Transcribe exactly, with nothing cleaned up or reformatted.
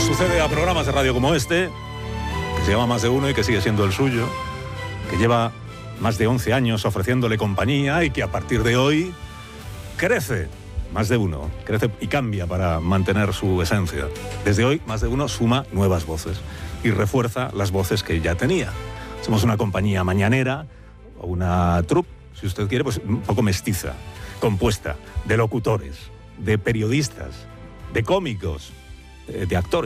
sucede a programas de radio como este, que se llama Más de Uno y que sigue siendo el suyo, que lleva más de once años ofreciéndole compañía y que a partir de hoy crece. Más de Uno crece y cambia para mantener su esencia. Desde hoy, Más de Uno suma nuevas voces y refuerza las voces que ya tenía. Somos una compañía mañanera, o una troupe, si usted quiere, pues un poco mestiza, compuesta de locutores, de periodistas, de cómicos, de actores.